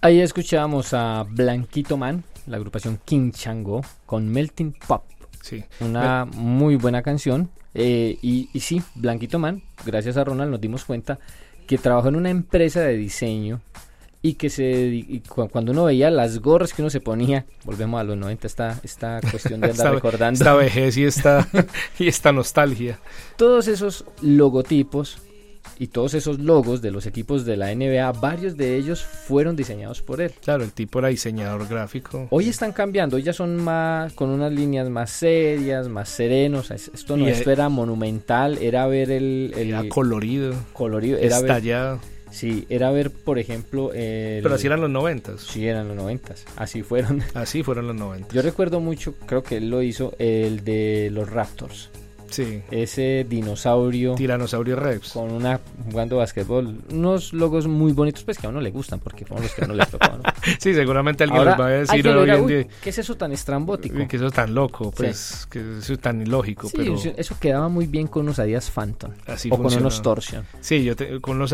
Ahí escuchábamos a Blanquito Man, la agrupación King Chango, con Melting Pop. Sí. Una muy buena canción. Y sí, Blanquito Man, gracias a Ronald nos dimos cuenta que trabajó en una empresa de diseño y que cuando uno veía las gorras que uno se ponía, volvemos a los 90, esta cuestión de andar recordando. Esta vejez y esta nostalgia. Todos esos logotipos y todos esos logos de los equipos de la NBA, varios de ellos fueron diseñados por él. Claro, el tipo era diseñador gráfico. Hoy están cambiando, hoy ya son más con unas líneas más serias, más serenos. Esto era monumental, era ver era colorido, era estallado. Sí, era ver, por ejemplo... Pero así eran los 90s. Sí, eran los 90s. Así fueron. Así fueron los 90s. Yo recuerdo mucho, creo que él lo hizo, el de los Raptors. Sí. Ese dinosaurio. Tiranosaurio Rex. Jugando básquetbol. Unos logos muy bonitos, pues que a uno le gustan, porque fueron los que a uno le tocó, ¿no? Sí, seguramente alguien les va a decir hoy en día. ¿Qué es eso tan estrambótico? Que eso tan loco, pues, sí. Que eso tan ilógico. Sí, pero eso quedaba muy bien con unos Adidas Phantom. Así o funcionaba. con unos Torsion. Sí, con los